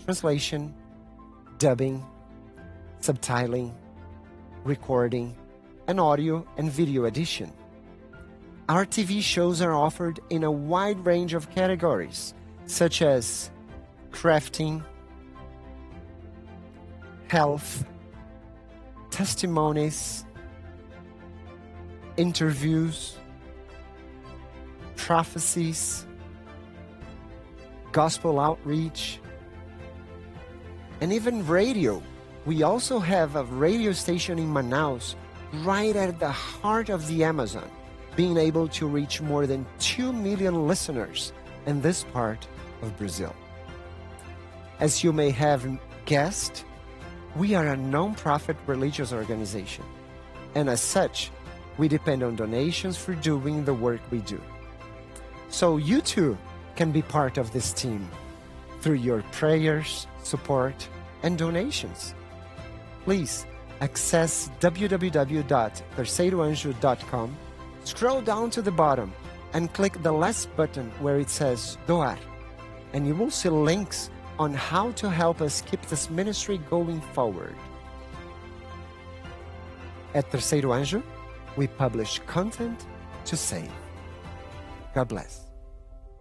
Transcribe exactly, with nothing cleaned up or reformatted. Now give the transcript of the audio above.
translation, dubbing, subtitling, recording, and audio and video edition. Our T V shows are offered in a wide range of categories, such as crafting, health, testimonies, interviews, prophecies, gospel outreach, and even radio. We also have a radio station in Manaus, right at the heart of the Amazon, being able to reach more than two million listeners in this part of Brazil. As you may have guessed, we are a non-profit religious organization, and as such, we depend on donations for doing the work we do. So you too can be part of this team through your prayers, support, and donations. Please access w w w dot terceiro anjo dot com, scroll down to the bottom, and click the last button where it says Doar, and you will see links on how to help us keep this ministry going forward. At Terceiro Anjo, we publish content to save. God bless.